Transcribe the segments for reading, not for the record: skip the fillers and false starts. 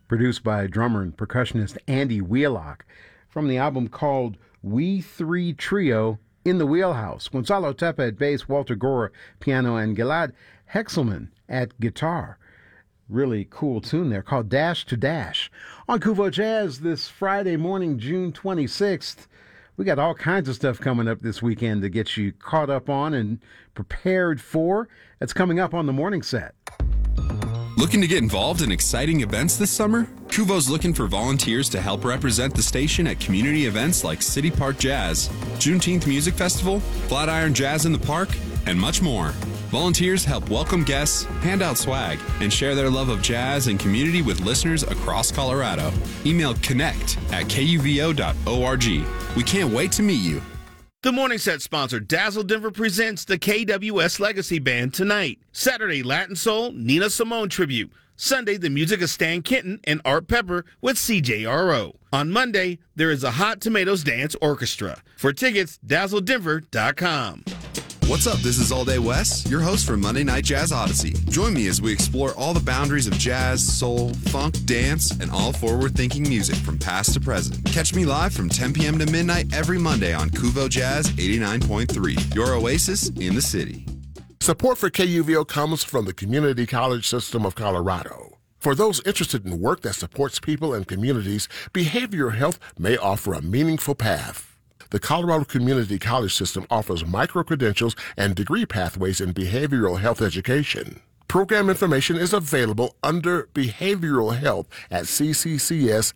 produced by drummer and percussionist Andy Wheelock, from the album called We Three Trio in the Wheelhouse. Gonzalo Tepe at bass, Walter Gore piano, and Gilad Hexelman at guitar. Really cool tune there called Dash to Dash. On Kuvo Jazz this Friday morning, June 26th, we got all kinds of stuff coming up this weekend to get you caught up on and prepared for. That's coming up on the morning set. Looking to get involved in exciting events this summer? Kuvo's looking for volunteers to help represent the station at community events like City Park Jazz, Juneteenth Music Festival, Flatiron Jazz in the Park, and much more. Volunteers help welcome guests, hand out swag, and share their love of jazz and community with listeners across Colorado. Email connect@kuvo.org. We can't wait to meet you. The Morning Set sponsor Dazzle Denver presents the KWS Legacy Band tonight. Saturday, Latin Soul, Nina Simone tribute. Sunday, the music of Stan Kenton and Art Pepper with CJRO. On Monday, there is a Hot Tomatoes Dance Orchestra. For tickets, dazzledenver.com. What's up? This is All Day Wes, your host for Monday Night Jazz Odyssey. Join me as we explore all the boundaries of jazz, soul, funk, dance, and all forward-thinking music from past to present. Catch me live from 10 p.m. to midnight every Monday on Kuvo Jazz 89.3, your oasis in the city. Support for KUVO comes from the Community College System of Colorado. For those interested in work that supports people and communities, behavioral health may offer a meaningful path. The Colorado Community College System offers micro-credentials and degree pathways in behavioral health education. Program information is available under Behavioral Health at cccs.edu.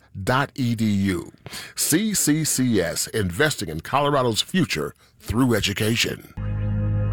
CCCS, investing in Colorado's future through education.